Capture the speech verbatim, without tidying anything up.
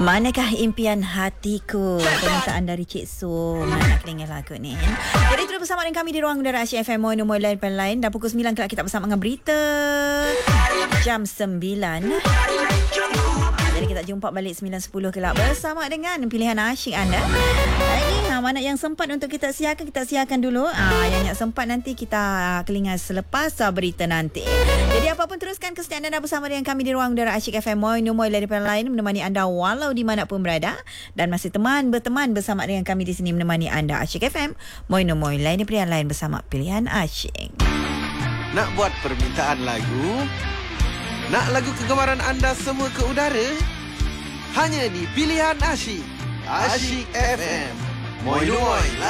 Manakah impian hatiku? Permintaan dari Cik Su. Mana nak dengar lagu ni? Jadi terus bersama dengan kami di ruang udara Asyik F M Nombor lain pada lain. Dan pukul sembilan kelak kita bersama dengan berita jam sembilan. Jadi kita jumpa balik sembilan sepuluh kelak bersama dengan pilihan asyik anda. Ini ha, mana yang sempat untuk kita siarkan, kita siarkan dulu. Ah, yang tak sempat nanti kita kelingas selepas berita nanti. Jadi apapun teruskan kesetiaan anda bersama dengan kami di ruang udara Asyik F M Nombor lain pada lain, menemani anda walau di mana pun berada, dan masih teman berteman bersama dengan kami di sini menemani anda. Asyik F M Moino Moy lain pilihan lain bersama pilihan asyik. Nak buat permintaan lagu? Nak lagu kegemaran anda semua ke udara? Hanya di pilihan asyik. Asyik F M Moino Moy.